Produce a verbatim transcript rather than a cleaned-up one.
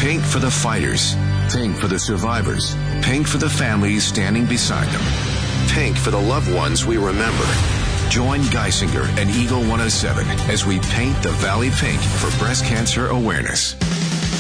Pink for the fighters. Pink for the survivors. Pink for the families standing beside them. Pink for the loved ones we remember. Join Geisinger and Eagle one oh seven as we paint the Valley pink for breast cancer awareness.